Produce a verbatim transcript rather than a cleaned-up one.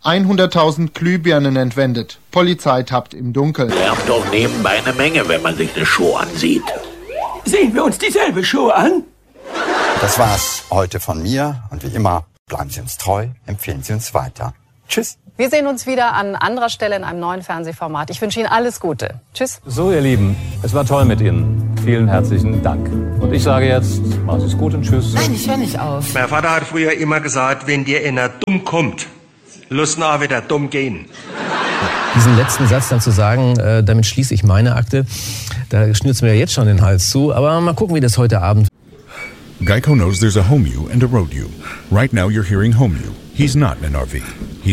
hunderttausend Glühbirnen entwendet. Polizei tappt im Dunkeln. Lärmt doch nebenbei eine Menge, wenn man sich eine Show ansieht. Sehen wir uns dieselbe Show an? Das war's heute von mir. Und wie immer, bleiben Sie uns treu, empfehlen Sie uns weiter. Tschüss. Wir sehen uns wieder an anderer Stelle in einem neuen Fernsehformat. Ich wünsche Ihnen alles Gute. Tschüss. So, ihr Lieben, es war toll mit Ihnen. Vielen herzlichen Dank. Und ich sage jetzt, machen Sie es gut und tschüss. Nein, ich höre nicht auf. Mein Vater hat früher immer gesagt, wenn dir einer dumm kommt, lass ihn auch wieder dumm gehen. Diesen letzten Satz dann zu sagen, äh, damit schließe ich meine Akte, da schnürt's mir ja jetzt schon den Hals zu. Aber mal gucken, wie das heute Abend. Geico knows there's a home you and a road you. Right now you're hearing home you. He's not in an R V. He's